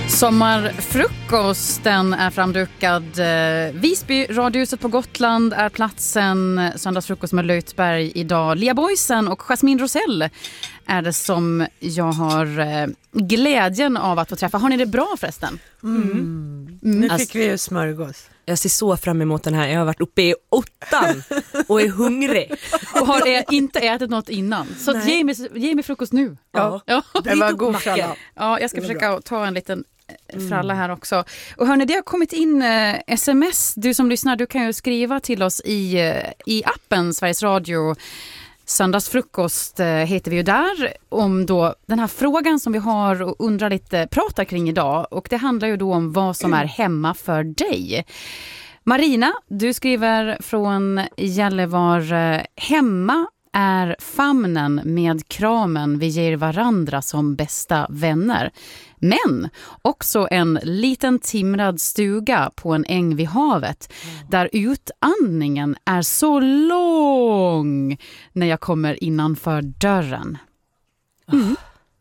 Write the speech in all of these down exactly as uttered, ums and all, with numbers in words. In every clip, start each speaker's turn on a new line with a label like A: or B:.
A: Sommarfrukosten är framdukad. Visby, Radiohuset på Gotland är platsen. Söndagsfrukost med Lötberg idag. Lia Boysen och Jasmin Rosell är det som jag har glädjen av att få träffa. Har ni det bra förresten?
B: Mm. Mm. Nu fick alltså, vi ju smörgås.
C: Jag ser så fram emot den här. Jag har varit uppe i åttan och är hungrig.
A: Och har är, inte ätit något innan. Så ge mig, ge mig frukost nu.
B: Ja, ja. Det var god fralla.
A: Ja, jag ska försöka ta en liten fralla här också. Och hörni, det har kommit in eh, sms. Du som lyssnar, du kan ju skriva till oss i, i appen Sveriges Radio. Söndagsfrukost eh, heter vi ju där, om då den här frågan som vi har och undrar lite, pratar kring idag. Och det handlar ju då om vad som är hemma för dig. Marina, du skriver från Gällivare: hemma är famnen med kramen vi ger varandra som bästa vänner. Men också en liten timrad stuga på en äng vid havet där utandningen är så lång när jag kommer innanför dörren. Mm.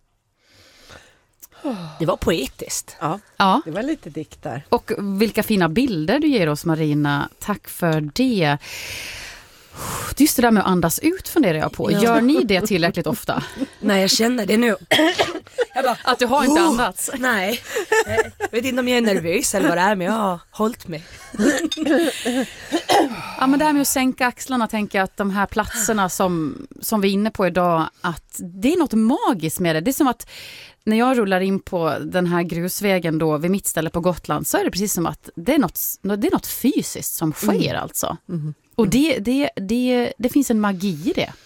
C: Det var poetiskt.
B: Ja,
A: ja,
B: det var lite dikt där.
A: Och vilka fina bilder du ger oss, Marina. Tack för det. Just det där med att andas ut funderar jag på. Ja. Gör ni det tillräckligt ofta?
C: Nej, jag känner det nu. Jag bara,
A: att du har inte oh, andats?
C: Nej, jag vet inte om jag är nervös eller vad det är, men jag har hållit mig.
A: Ja, men det här med att sänka axlarna, tänker jag att de här platserna som, som vi är inne på idag, att det är något magiskt med det. Det är som att när jag rullar in på den här grusvägen då vid mitt ställe på Gotland, så är det precis som att det är något, det är något fysiskt som sker mm. alltså. Mm. Och det, det, det, det finns en magi i det.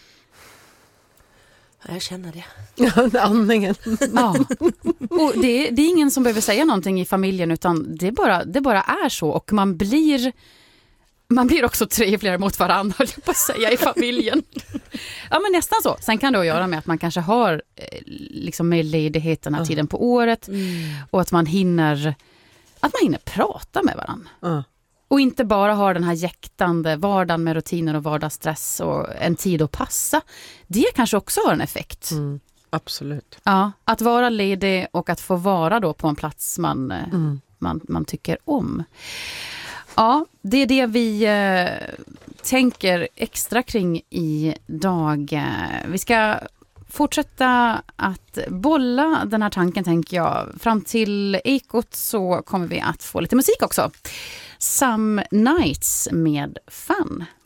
C: Jag känner det.
B: Ja, andningen.
A: Ja. Och det, det är ingen som behöver säga någonting i familjen, utan det bara, det bara är så. Och man blir, man blir också trevligare mot varandra, höll jag på att säga, i familjen. Ja, men nästan så. Sen kan det göra med att man kanske har liksom med ledighet den här tiden på året. Mm. Och att man hinner, att man hinner prata med varandra. Mm. Och inte bara ha den här jäktande vardagen med rutiner och vardagsstress och en tid att passa. Det kanske också har en effekt.
B: Mm, absolut.
A: Ja, att vara ledig och att få vara då på en plats man, mm. man, man tycker om. Ja, det är det vi eh, tänker extra kring idag. Vi ska fortsätta att bolla den här tanken, tänker jag. Fram till Ekot så kommer vi att få lite musik också. Some Nights med Fun.